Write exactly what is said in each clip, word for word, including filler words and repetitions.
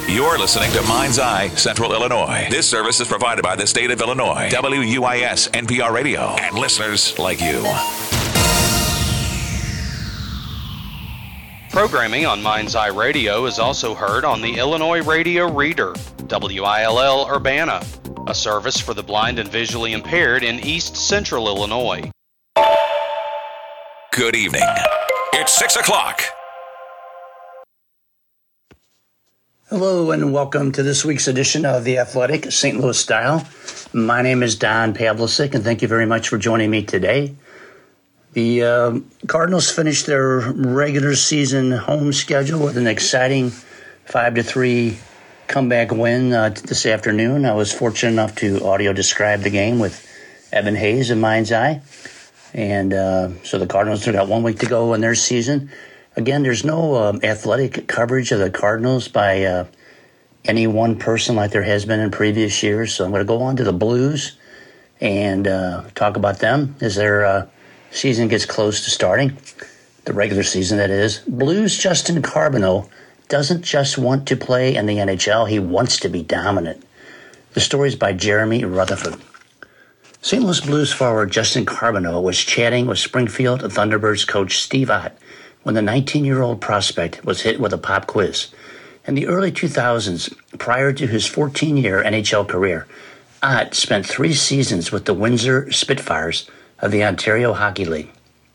You're listening to Mind's Eye Central Illinois. This service is provided by the state of Illinois, W U I S N P R Radio, and listeners like you. Programming on Mind's Eye Radio is also heard on the Illinois Radio Reader, W I L L Urbana, a service for the blind and visually impaired in East Central Illinois. Good evening. It's six o'clock. Hello and welcome to this week's edition of The Athletic Saint Louis Style. My name is Don Pavlicic, and thank you very much for joining me today. The uh, Cardinals finished their regular season home schedule with an exciting five to three comeback win uh, this afternoon. I was fortunate enough to audio describe the game with Evan Hayes of Mind's Eye. And uh, so the Cardinals have got one week to go in their season. Again, there's no uh, athletic coverage of the Cardinals by uh, any one person like there has been in previous years. So I'm going to go on to the Blues and uh, talk about them as their uh, season gets close to starting, the regular season, that is. Blues Justin Carbonneau doesn't just want to play in the N H L, he wants to be dominant. The story is by Jeremy Rutherford. Saint Louis Blues forward Justin Carbonneau was chatting with Springfield Thunderbirds coach Steve Ott when the nineteen-year-old prospect was hit with a pop quiz. In the early two thousands, prior to his fourteen-year N H L career, Ott spent three seasons with the Windsor Spitfires of the Ontario Hockey League.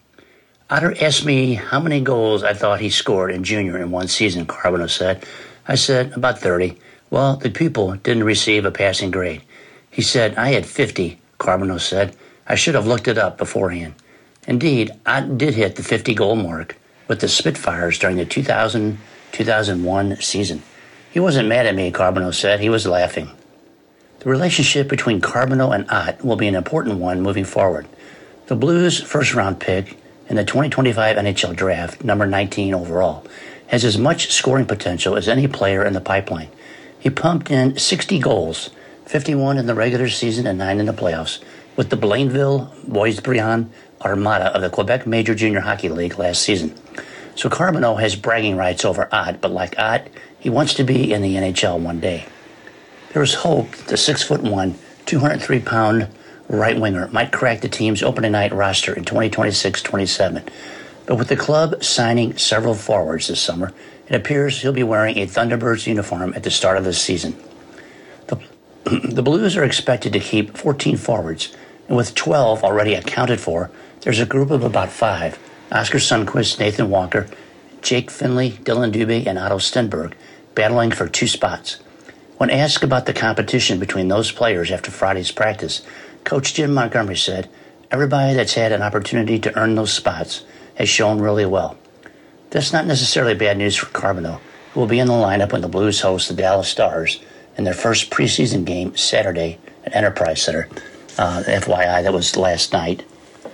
Otter asked me how many goals I thought he scored in junior in one season, Carbonneau said. I said, about thirty. Well, the pupil didn't receive a passing grade. He said, I had fifty, Carbonneau said. I should have looked it up beforehand. Indeed, Ott did hit the fifty-goal mark with the Spitfires during the two thousand two thousand one season. He wasn't mad at me, Carbonneau said. He was laughing. The relationship between Carbonneau and Ott will be an important one moving forward. The Blues' first-round pick in the twenty twenty-five N H L Draft, number nineteen overall, has as much scoring potential as any player in the pipeline. He pumped in sixty goals, fifty-one in the regular season and nine in the playoffs, with the Blainville Boisbriand Armada of the Quebec Major Junior Hockey League last season. So Carbonneau has bragging rights over Ott, but like Ott, he wants to be in the N H L one day. There is hope that the six foot one, two hundred three pound right winger might crack the team's opening night roster in twenty twenty-six twenty-seven. But with the club signing several forwards this summer, it appears he'll be wearing a Thunderbirds uniform at the start of the season. The, the Blues are expected to keep fourteen forwards, and with twelve already accounted for, there's a group of about five: Oscar Sundquist, Nathan Walker, Jake Finley, Dylan Dubé, and Otto Stenberg, battling for two spots. When asked about the competition between those players after Friday's practice, Coach Jim Montgomery said, everybody that's had an opportunity to earn those spots has shown really well. That's not necessarily bad news for Carbonneau, who will be in the lineup when the Blues host the Dallas Stars in their first preseason game Saturday at Enterprise Center. Uh, F Y I, that was last night.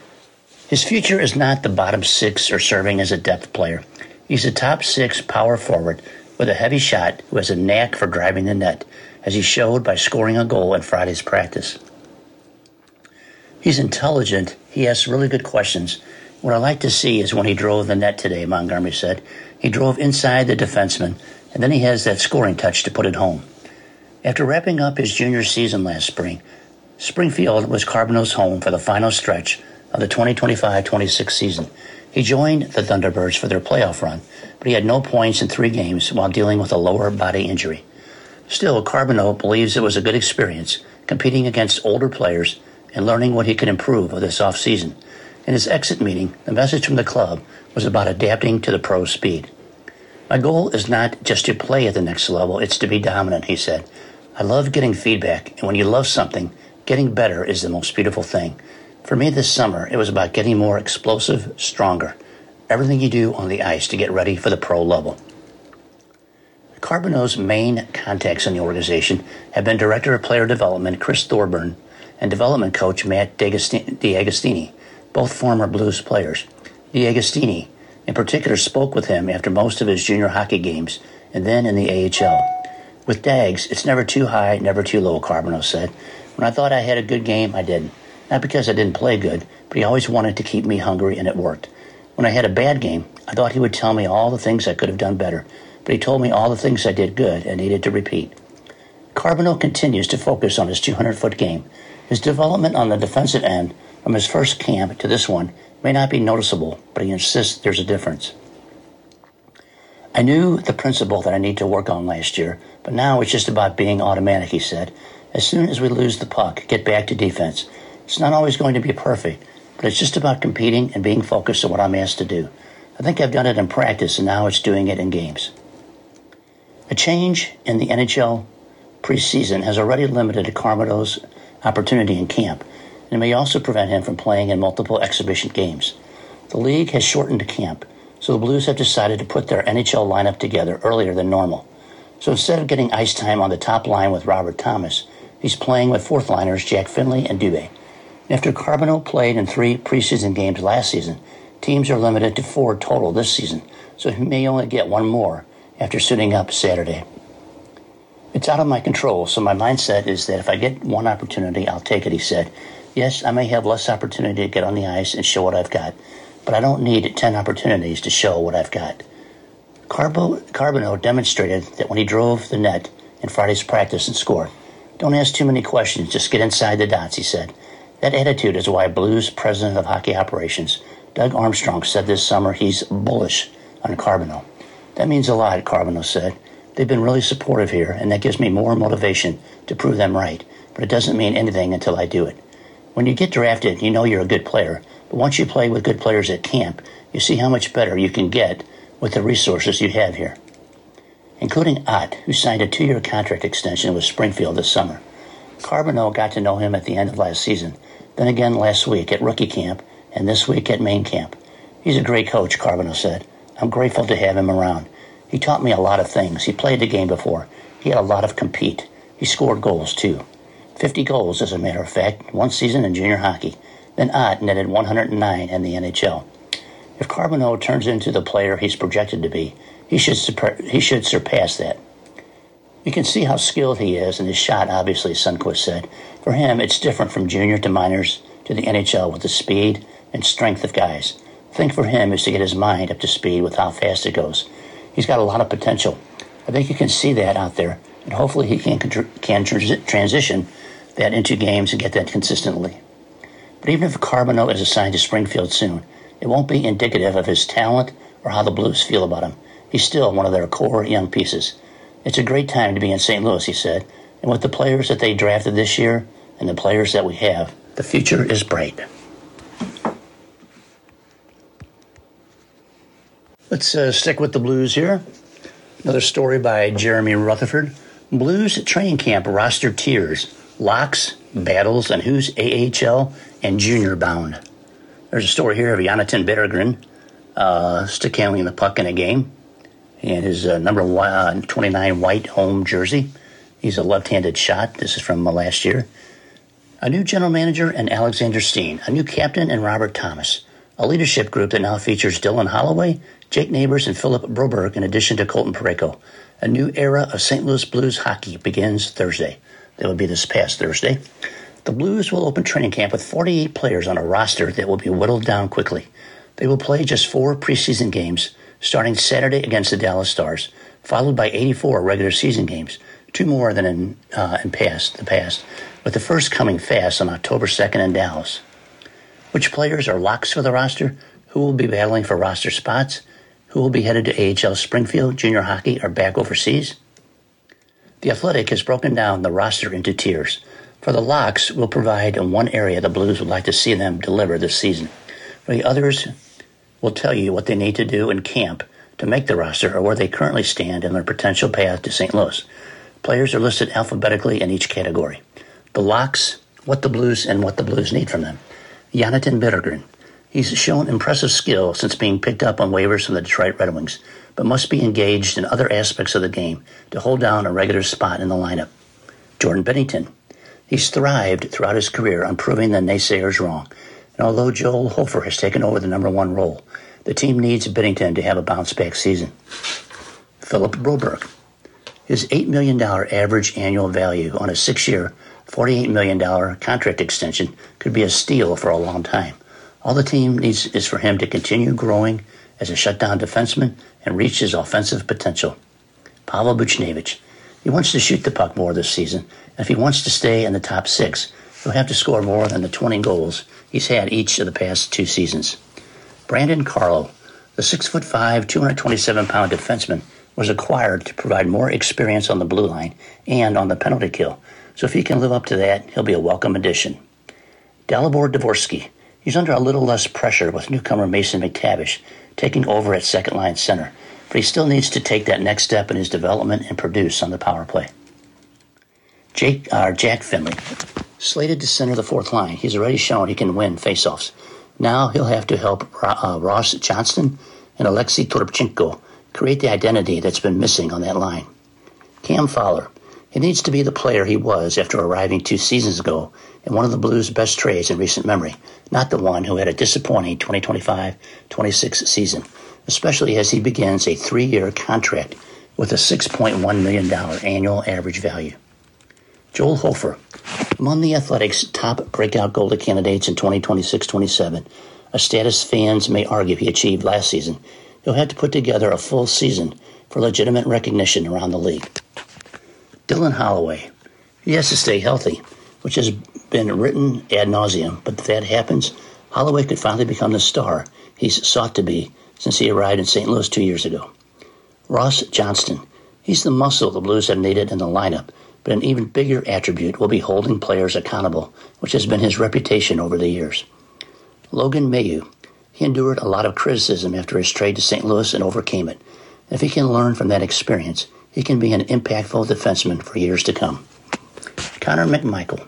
His future is not the bottom six or serving as a depth player. He's a top six power forward with a heavy shot who has a knack for driving the net, as he showed by scoring a goal in Friday's practice. He's intelligent. He asks really good questions. What I like to see is when he drove the net today, Montgomery said. He drove inside the defenseman, and then he has that scoring touch to put it home. After wrapping up his junior season last spring, Springfield was Carbonneau's home for the final stretch of the twenty twenty-five twenty-six season. He joined the Thunderbirds for their playoff run, but he had no points in three games while dealing with a lower body injury. Still, Carbonneau believes it was a good experience competing against older players and learning what he could improve of this offseason. In his exit meeting, the message from the club was about adapting to the pro speed. My goal is not just to play at the next level, it's to be dominant, he said. I love getting feedback, and when you love something, getting better is the most beautiful thing. For me this summer, it was about getting more explosive, stronger. Everything you do on the ice to get ready for the pro level. Carbonneau's main contacts in the organization have been Director of Player Development Chris Thorburn and Development Coach Matt D'Agostini, both former Blues players. D'Agostini, in particular, spoke with him after most of his junior hockey games and then in the A H L. With Dags, it's never too high, never too low, Carbonneau said. When I thought I had a good game, I didn't. Not because I didn't play good, but he always wanted to keep me hungry, and it worked. When I had a bad game, I thought he would tell me all the things I could have done better, but he told me all the things I did good and needed to repeat. Carbonneau continues to focus on his two hundred foot game. His development on the defensive end from his first camp to this one may not be noticeable, but he insists there's a difference. I knew the principle that I need to work on last year, but now it's just about being automatic, he said. As soon as we lose the puck, get back to defense. It's not always going to be perfect, but it's just about competing and being focused on what I'm asked to do. I think I've done it in practice, and now it's doing it in games. A change in the N H L preseason has already limited Carbonneau's opportunity in camp, and it may also prevent him from playing in multiple exhibition games. The league has shortened camp, so the Blues have decided to put their N H L lineup together earlier than normal. So instead of getting ice time on the top line with Robert Thomas, he's playing with fourth liners Jack Finley and Dubé. After Carbonneau played in three preseason games last season, teams are limited to four total this season, so he may only get one more after suiting up Saturday. It's out of my control, so my mindset is that if I get one opportunity, I'll take it, he said. Yes, I may have less opportunity to get on the ice and show what I've got, but I don't need ten opportunities to show what I've got. Carbo- Carbonneau demonstrated that when he drove the net in Friday's practice and scored. Don't ask too many questions, just get inside the dots, he said. That attitude is why Blues president of hockey operations, Doug Armstrong, said this summer he's bullish on Carbonneau. That means a lot, Carbonneau said. They've been really supportive here, and that gives me more motivation to prove them right, but it doesn't mean anything until I do it. When you get drafted, you know you're a good player, but once you play with good players at camp, you see how much better you can get with the resources you have here, including Ott, who signed a two-year contract extension with Springfield this summer. Carbonneau got to know him at the end of last season, then again last week at rookie camp, and this week at main camp. He's a great coach, Carbonneau said. I'm grateful to have him around. He taught me a lot of things. He played the game before. He had a lot of compete. He scored goals, too. fifty goals, as a matter of fact, one season in junior hockey. Then Ott netted one hundred nine in the N H L. If Carbonneau turns into the player he's projected to be, he should, surpa- he should surpass that. You can see how skilled he is in his shot, obviously, Sundqvist said. For him, it's different from junior to minors to the N H L with the speed and strength of guys. The thing for him is to get his mind up to speed with how fast it goes. He's got a lot of potential. I think you can see that out there, and hopefully he can, can trans- transition that into games and get that consistently. But even if Carbonneau is assigned to Springfield soon, it won't be indicative of his talent or how the Blues feel about him. He's still one of their core young pieces. It's a great time to be in Saint Louis, he said, and with the players that they drafted this year and the players that we have, the future is bright. Let's uh, stick with the Blues here. Another story by Jeremy Rutherford. Blues training camp roster tiers, locks, battles, and who's A H L and junior bound. There's a story here of Jonathan Berggren uh, stick handling the puck in a game and his uh, number one, twenty-nine white home jersey. He's a left-handed shot. This is from uh, last year. A new general manager and Alexander Steen. A new captain and Robert Thomas. A leadership group that now features Dylan Holloway, Jake Neighbors, and Philip Broberg, in addition to Colton Parayko. A new era of Saint Louis Blues hockey begins Thursday. That would be this past Thursday. The Blues will open training camp with forty-eight players on a roster that will be whittled down quickly. They will play just four preseason games, starting Saturday against the Dallas Stars, followed by eighty-four regular season games, two more than in, uh, in past, the past, with the first coming fast on October second in Dallas. Which players are locks for the roster? Who will be battling for roster spots? Who will be headed to A H L Springfield, junior hockey, or back overseas? The Athletic has broken down the roster into tiers. For the locks, we'll provide in one area the Blues would like to see them deliver this season. For the others, we'll tell you what they need to do in camp to make the roster or where they currently stand in their potential path to Saint Louis. Players are listed alphabetically in each category. The locks, what the Blues and what the Blues need from them. Jonathan Berggren. He's shown impressive skill since being picked up on waivers from the Detroit Red Wings, but must be engaged in other aspects of the game to hold down a regular spot in the lineup. Jordan Binnington. He's thrived throughout his career on proving the naysayers wrong, and although Joel Hofer has taken over the number one role, the team needs Binnington to have a bounce-back season. Philip Broberg. His eight million dollars average annual value on a six-year, forty-eight million dollars contract extension could be a steal for a long time. All the team needs is for him to continue growing as a shutdown defenseman and reach his offensive potential. Pavel Buchnevich. He wants to shoot the puck more this season, and if he wants to stay in the top six, he'll have to score more than the twenty goals he's had each of the past two seasons. Brandon Carlo, the six foot five, two hundred twenty-seven pound defenseman, was acquired to provide more experience on the blue line and on the penalty kill, so if he can live up to that, he'll be a welcome addition. Dalibor Dvorsky. He's under a little less pressure with newcomer Mason McTavish taking over at second-line center, but he still needs to take that next step in his development and produce on the power play. Jake, uh, Jack Finley. Slated to center the fourth line, he's already shown he can win faceoffs. Now he'll have to help uh, Ross Johnston and Alexei Toropchenko create the identity that's been missing on that line. Cam Fowler. He needs to be the player he was after arriving two seasons ago in one of the Blues' best trades in recent memory, not the one who had a disappointing twenty twenty-five twenty-six season, especially as he begins a three-year contract with a six point one million dollars annual average value. Joel Hofer. Among the Athletics' top breakout goalie candidates in twenty twenty-six twenty-seven, a status fans may argue he achieved last season, he'll have to put together a full season for legitimate recognition around the league. Dylan Holloway. He has to stay healthy, which has been written ad nauseum, but if that happens, Holloway could finally become the star he's sought to be since he arrived in Saint Louis two years ago. Ross Johnston. He's the muscle the Blues have needed in the lineup, but an even bigger attribute will be holding players accountable, which has been his reputation over the years. Logan Mailloux. He endured a lot of criticism after his trade to Saint Louis and overcame it. If he can learn from that experience, he can be an impactful defenseman for years to come. Connor McMichael.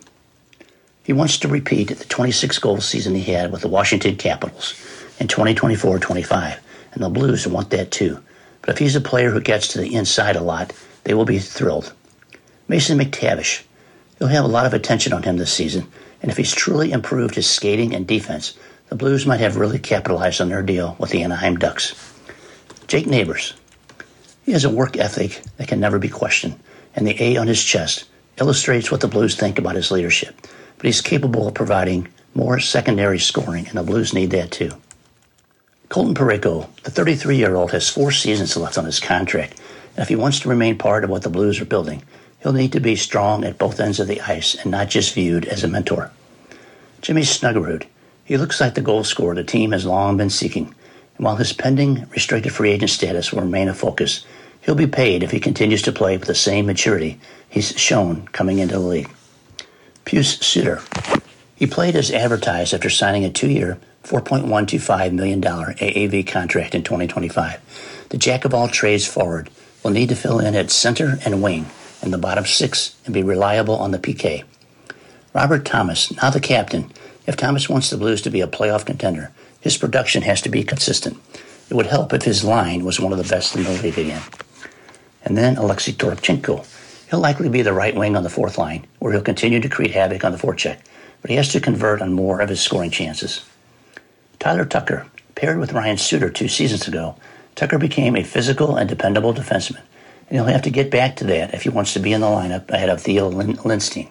He wants to repeat the twenty-six goal season he had with the Washington Capitals in twenty twenty-four twenty-five, and the Blues want that too. But if he's a player who gets to the inside a lot, they will be thrilled. Mason McTavish. He'll have a lot of attention on him this season, and if he's truly improved his skating and defense, the Blues might have really capitalized on their deal with the Anaheim Ducks. Jake Neighbors. He has a work ethic that can never be questioned, and the A on his chest illustrates what the Blues think about his leadership, but he's capable of providing more secondary scoring, and the Blues need that too. Colton Parayko, the thirty-three-year-old, has four seasons left on his contract, and if he wants to remain part of what the Blues are building, he'll need to be strong at both ends of the ice and not just viewed as a mentor. Jimmy Snuggerud. He looks like the goal scorer the team has long been seeking, and while his pending restricted free agent status will remain a focus, he'll be paid if he continues to play with the same maturity he's shown coming into the league. Pius Suter. He played as advertised after signing a two-year, four point one two five million dollars A A V contract in twenty twenty-five. The jack-of-all-trades forward will need to fill in at center and wing in the bottom six and be reliable on the P K. Robert Thomas, now the captain. If Thomas wants the Blues to be a playoff contender, his production has to be consistent. It would help if his line was one of the best in the league again. And then Alexei Toropchenko. He'll likely be the right wing on the fourth line, where he'll continue to create havoc on the forecheck, but he has to convert on more of his scoring chances. Tyler Tucker. Paired with Ryan Suter two seasons ago, Tucker became a physical and dependable defenseman, and he'll have to get back to that if he wants to be in the lineup ahead of Theo Lindstein.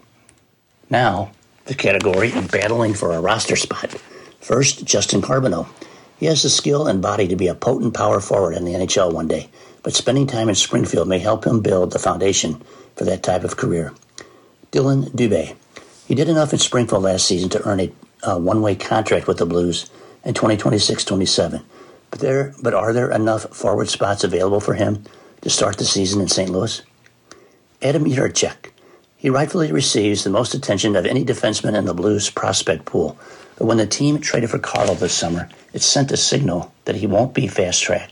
Now, the category of battling for a roster spot. First, Justin Carbonneau. He has the skill and body to be a potent power forward in the N H L one day, but spending time in Springfield may help him build the foundation for that type of career. Dylan Dubé. He did enough in Springfield last season to earn a uh, one-way contract with the Blues in twenty twenty-six twenty-seven, but there, but are there enough forward spots available for him to start the season in Saint Louis? Adam Jiricek. He rightfully receives the most attention of any defenseman in the Blues prospect pool, but when the team traded for Carlo this summer, it sent a signal that he won't be fast-tracked.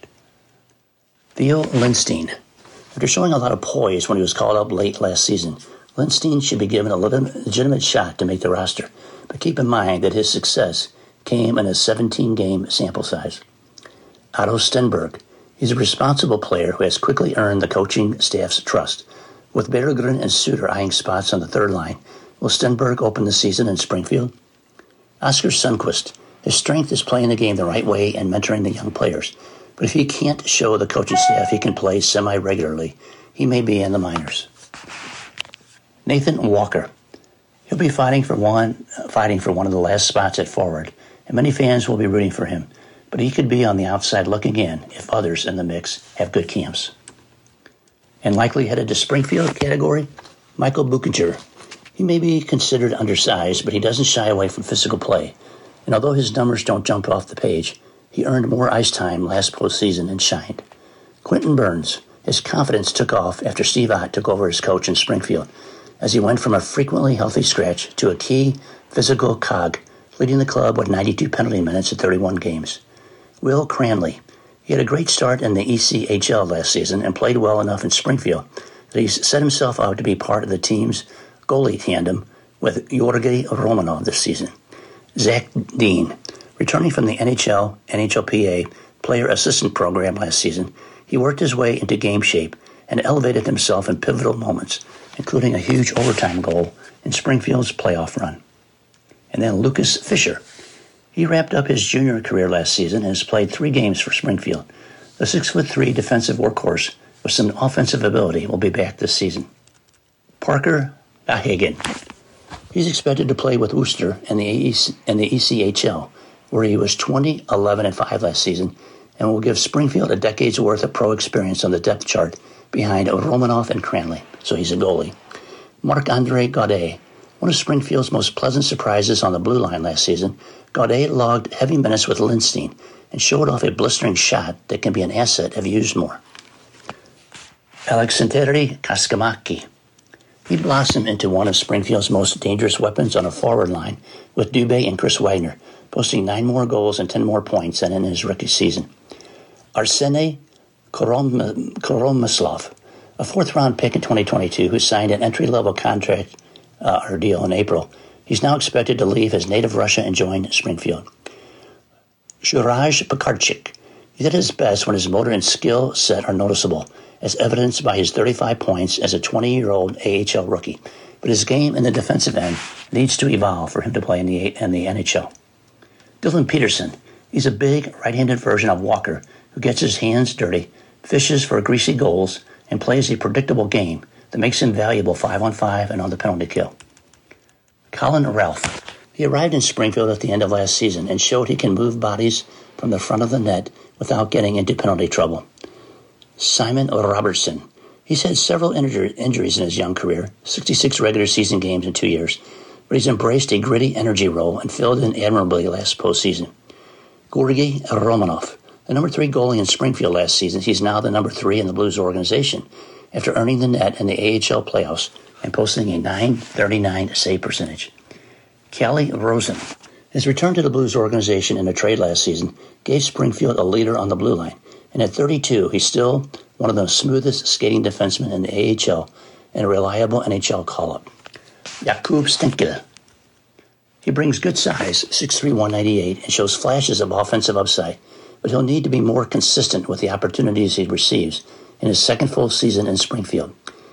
Theo Lindstein. After showing a lot of poise when he was called up late last season, Lindstein should be given a legitimate shot to make the roster, but keep in mind that his success came in a seventeen-game sample size. Otto Stenberg. He's a responsible player who has quickly earned the coaching staff's trust. With Berggren and Suter eyeing spots on the third line, will Stenberg open the season in Springfield? Oscar Sundqvist. His strength is playing the game the right way and mentoring the young players. But if he can't show the coaching staff he can play semi-regularly, he may be in the minors. Nathan Walker. He'll be fighting for one, fighting for one of the last spots at forward, and many fans will be rooting for him. But he could be on the outside looking in if others in the mix have good camps. And likely headed to Springfield category, Michael Buchinger. He may be considered undersized, but he doesn't shy away from physical play. And although his numbers don't jump off the page, he earned more ice time last postseason and shined. Quentin Burns. His confidence took off after Steve Ott took over as coach in Springfield, as he went from a frequently healthy scratch to a key physical cog, leading the club with ninety-two penalty minutes in thirty-one games. Will Cranley. He had a great start in the E C H L last season and played well enough in Springfield that he's set himself out to be part of the team's goalie tandem with Georgi Romanov this season. Zach Dean. Returning from the N H L, N H L P A player assistant program last season, he worked his way into game shape and elevated himself in pivotal moments, including a huge overtime goal in Springfield's playoff run. And then Lucas Fisher. He wrapped up his junior career last season and has played three games for Springfield. The six foot three defensive workhorse with some offensive ability will be back this season. Parker Ahagan. He's expected to play with Worcester in the E C H L, where he was twenty, eleven, and five last season, and will give Springfield a decade's worth of pro experience on the depth chart behind Romanoff and Cranley, so he's a goalie. Marc-Andre Gaudet. One of Springfield's most pleasant surprises on the blue line last season, Gaudet logged heavy minutes with Lindstein and showed off a blistering shot that can be an asset if used more. Alexandri Kaskamaki. He blossomed into one of Springfield's most dangerous weapons on a forward line with Dubé and Chris Wagner, posting nine more goals and ten more points than in his rookie season. Arseny Koromislov, a fourth-round pick in twenty twenty-two who signed an entry-level contract uh, or deal in April. He's now expected to leave his native Russia and join Springfield. Juraj Pekarczyk. He did his best when his motor and skill set are noticeable, as evidenced by his thirty-five points as a twenty-year-old A H L rookie. But his game in the defensive end needs to evolve for him to play in the, in the N H L. Dylan Peterson. He's a big right-handed version of Walker who gets his hands dirty, fishes for greasy goals, and plays a predictable game that makes him valuable five on five and on the penalty kill. Colin Ralph. He arrived in Springfield at the end of last season and showed he can move bodies from the front of the net without getting into penalty trouble. Simon Robertson. He's had several injur- injuries in his young career, sixty-six regular season games in two years, but he's embraced a gritty energy role and filled in admirably last postseason. Georgi Romanov, the number three goalie in Springfield last season, he's now the number three in the Blues organization after earning the net in the A H L playoffs and posting a nine thirty-nine save percentage. Callie Rosen. His return to the Blues organization in a trade last season gave Springfield a leader on the blue line, and at thirty-two, he's still one of the smoothest skating defensemen in the A H L and a reliable N H L call-up. Jakub Stenke. He brings good size, six three, one ninety-eight, and shows flashes of offensive upside, but he'll need to be more consistent with the opportunities he receives in his second full season in Springfield.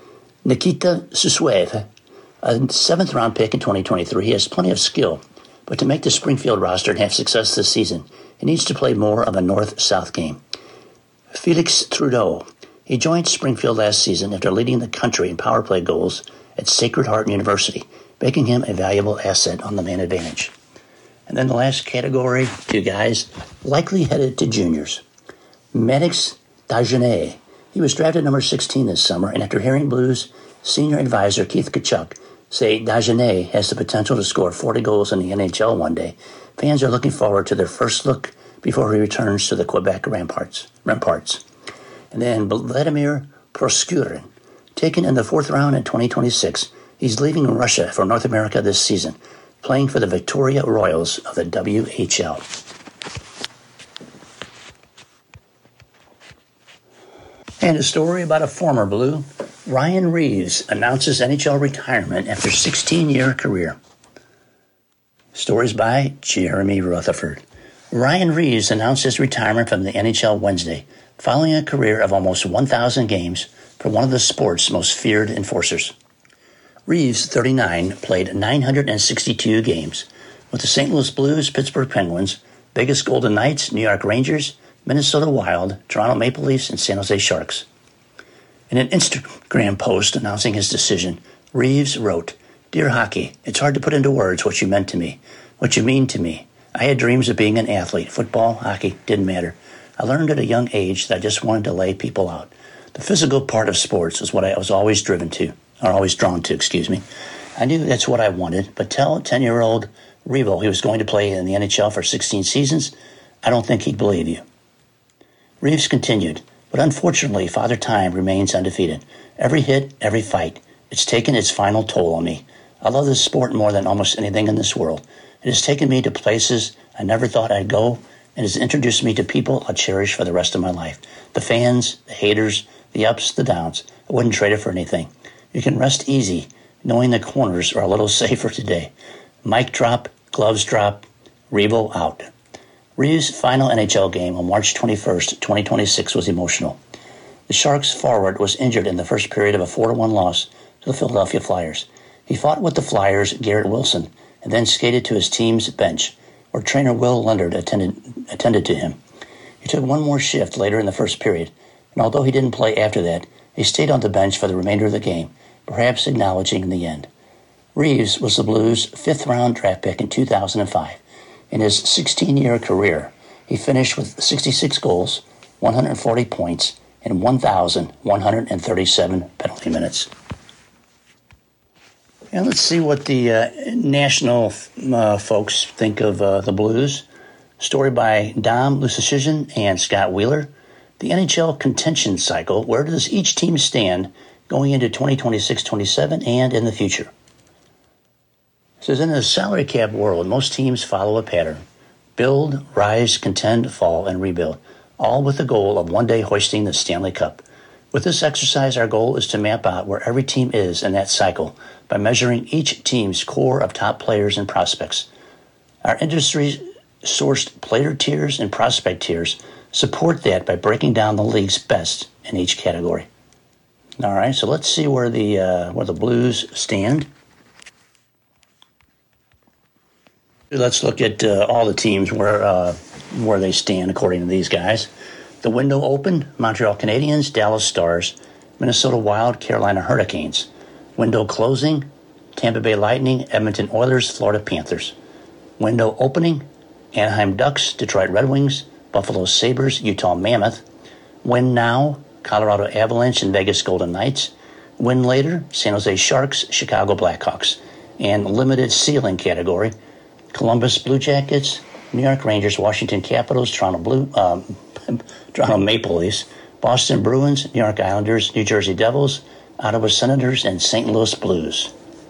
Nikita Susuev, a seventh-round pick in twenty twenty-three, he has plenty of skill, but to make the Springfield roster and have success this season, he needs to play more of a north-south game. Felix Trudeau. He joined Springfield last season after leading the country in power play goals at Sacred Heart University, making him a valuable asset on the man advantage. And then the last category, two guys, likely headed to juniors. Maddox Dagenet. He was drafted number sixteen this summer, and after hearing Blues senior advisor Keith Tkachuk say Dagenet has the potential to score forty goals in the N H L one day, fans are looking forward to their first look before he returns to the Quebec Ramparts. Ramparts. And then Vladimir Proskurin. Taken in the fourth round in twenty twenty-six, he's leaving Russia for North America this season, playing for the Victoria Royals of the W H L. And a story about a former Blue. Ryan Reeves announces N H L retirement after sixteen-year career. Stories by Jeremy Rutherford. Ryan Reeves announced his retirement from the N H L Wednesday, following a career of almost one thousand games for one of the sport's most feared enforcers. Reeves, thirty-nine, played nine hundred sixty-two games with the Saint Louis Blues, Pittsburgh Penguins, Vegas Golden Knights, New York Rangers, Minnesota Wild, Toronto Maple Leafs, and San Jose Sharks. In an Instagram post announcing his decision, Reeves wrote, "Dear Hockey, it's hard to put into words what you meant to me, what you mean to me. I had dreams of being an athlete. Football, hockey, didn't matter. I learned at a young age that I just wanted to lay people out. The physical part of sports is what I was always driven to, or always drawn to, excuse me. I knew that's what I wanted, but tell ten-year-old Revo he was going to play in the N H L for sixteen seasons, I don't think he'd believe you. Reeves continued, but unfortunately, Father Time remains undefeated. Every hit, every fight, it's taken its final toll on me. I love this sport more than almost anything in this world. It has taken me to places I never thought I'd go, and has introduced me to people I'll cherish for the rest of my life. The fans, the haters, the ups, the downs. I wouldn't trade it for anything. You can rest easy, knowing the corners are a little safer today. Mic drop, gloves drop, Revo out. Reeves' final N H L game on March twenty-first, twenty twenty-six was emotional. The Sharks forward was injured in the first period of a four to one loss to the Philadelphia Flyers. He fought with the Flyers' Garrett Wilson and then skated to his team's bench, where trainer Will Leonard attended, attended to him. He took one more shift later in the first period, and although he didn't play after that, he stayed on the bench for the remainder of the game, perhaps acknowledging the end. Reeves was the Blues' fifth-round draft pick in two thousand five. In his sixteen-year career, he finished with sixty-six goals, one hundred forty points, and one thousand one hundred thirty-seven penalty minutes. And let's see what the uh, national uh, folks think of uh, the Blues. Story by Dom Lucian and Scott Wheeler. The N H L contention cycle. Where does each team stand going into twenty twenty-six twenty-seven and in the future? It says, in the salary cap world, most teams follow a pattern. Build, rise, contend, fall, and rebuild, all with the goal of one day hoisting the Stanley Cup. With this exercise, our goal is to map out where every team is in that cycle by measuring each team's core of top players and prospects. Our industry-sourced player tiers and prospect tiers support that by breaking down the league's best in each category. All right, so let's see where the uh, where the Blues stand. Let's look at uh, all the teams where uh, where they stand according to these guys. The window open: Montreal Canadiens, Dallas Stars, Minnesota Wild, Carolina Hurricanes. Window closing: Tampa Bay Lightning, Edmonton Oilers, Florida Panthers. Window opening: Anaheim Ducks, Detroit Red Wings, Buffalo Sabres, Utah Mammoth. Win now: Colorado Avalanche and Vegas Golden Knights. Win later: San Jose Sharks, Chicago Blackhawks. And limited ceiling category: Columbus Blue Jackets, New York Rangers, Washington Capitals, Toronto Blue, um, Toronto Maple Leafs, Boston Bruins, New York Islanders, New Jersey Devils, Ottawa Senators, and Saint Louis Blues.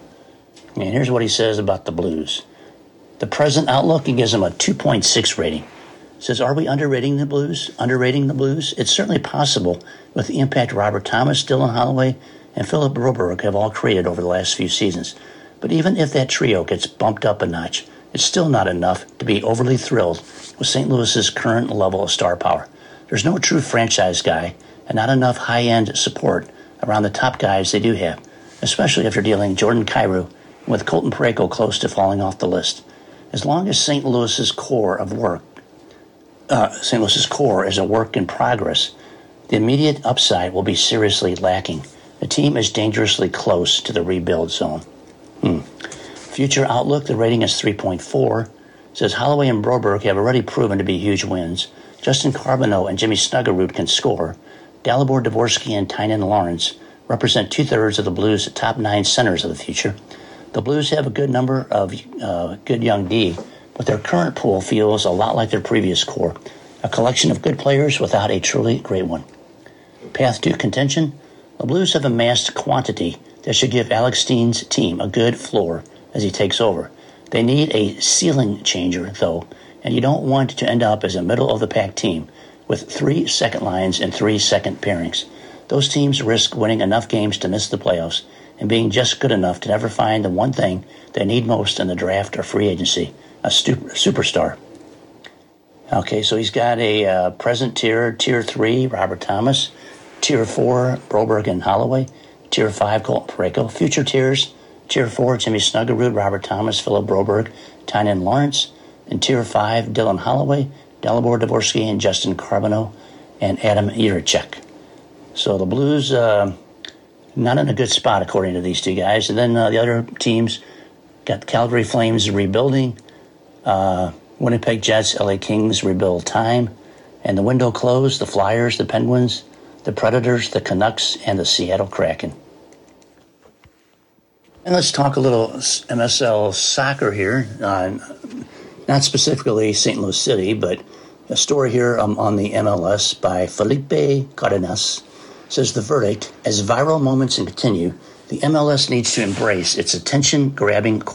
And here's what he says about the Blues. The present outlook, he gives them a two point six rating. Says, are we underrating the Blues? Underrating the Blues? It's certainly possible with the impact Robert Thomas, Dylan Holloway, and Philip Broberg have all created over the last few seasons. But even if that trio gets bumped up a notch, it's still not enough to be overly thrilled with Saint Louis's current level of star power. There's no true franchise guy and not enough high-end support around the top guys they do have, especially if you're dealing Jordan Kyrou with Colton Parayko close to falling off the list. As long as Saint Louis's core of work, uh, Saint Louis's core is a work in progress, the immediate upside will be seriously lacking. The team is dangerously close to the rebuild zone. Hmm. Future outlook, the rating is three point four. It says Holloway and Broberg have already proven to be huge wins. Justin Carbonneau and Jimmy Snuggerud can score. Dalibor, Dvorsky, and Tynan Lawrence represent two-thirds of the Blues' top nine centers of the future. The Blues have a good number of uh, good young D, but their current pool feels a lot like their previous core, a collection of good players without a truly great one. Path to contention, the Blues have amassed quantity that should give Alex Steen's team a good floor as he takes over. They need a ceiling changer, though, and you don't want to end up as a middle-of-the-pack team with three second lines and three second pairings. Those teams risk winning enough games to miss the playoffs and being just good enough to never find the one thing they need most in the draft or free agency, a stu- superstar. Okay, so he's got a uh, present tier, tier three, Robert Thomas, tier four, Broberg and Holloway, tier five, Colton Parayko, future tiers, tier four, Jimmy Snuggerud, Robert Thomas, Philip Broberg, Tynan Lawrence, and tier five, Dylan Holloway, Dalibor Dvorsky, and Justin Carbonneau, and Adam Jiricek. So the Blues, uh, not in a good spot according to these two guys. And then uh, the other teams got Calgary Flames rebuilding, uh, Winnipeg Jets, L A Kings rebuild time, and the window closed, the Flyers, the Penguins, the Predators, the Canucks, and the Seattle Kraken. And let's talk a little M S L soccer here. Uh, not specifically Saint Louis City, but a story here um, on the M L S by Felipe Cardenas says the verdict, as viral moments continue, the M L S needs to embrace its attention-grabbing